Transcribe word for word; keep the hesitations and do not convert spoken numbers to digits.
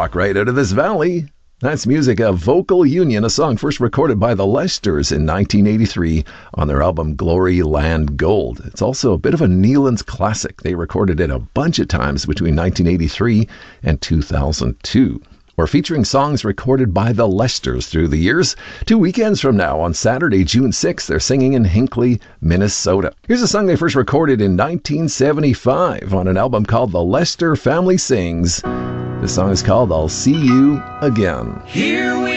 rock right out of this valley. That's music of Vocal Union, a song first recorded by the Lesters in nineteen eighty-three on their album Glory Land Gold. It's also a bit of a Neilands classic. They recorded it a bunch of times between nineteen eighty-three and two thousand two. We're featuring songs recorded by the Lesters through the years. Two weekends from now, on Saturday, June sixth, they're singing in Hinckley, Minnesota. Here's a song they first recorded in nineteen seventy-five on an album called The Lester Family Sings. The song is called I'll See You Again. Here we